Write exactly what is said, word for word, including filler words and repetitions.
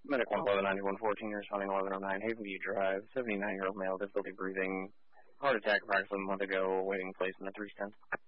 Medic one eleven ninety-one fourteen, responding eleven oh nine, Havenview Drive, seventy-nine-year-old male, difficulty breathing, heart attack approximately a month ago, awaiting place in the three ten.